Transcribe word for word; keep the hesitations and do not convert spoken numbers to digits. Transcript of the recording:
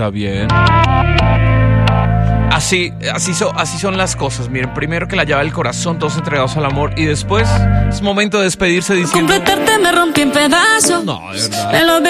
está bien. Así, así, so, así son las cosas. Miren, primero que la llave del corazón, todos entregados al amor. Y después es momento de despedirse diciendo... Completarte me rompí en pedazos. No, de verdad. Me lo